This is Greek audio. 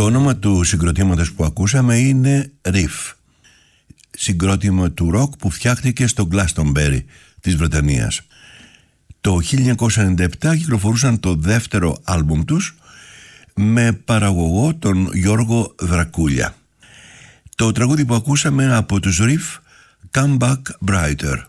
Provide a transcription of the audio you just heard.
όνομα του συγκροτήματος που ακούσαμε είναι Riff, συγκρότημα του ροκ που φτιάχτηκε στο Glastonbury της Βρετανίας. Το 1997 κυκλοφορούσαν το δεύτερο άλμπουμ τους με παραγωγό τον Γιώργο Δρακούλια. Το τραγούδι που ακούσαμε από τους Riff, Come Back Brighter.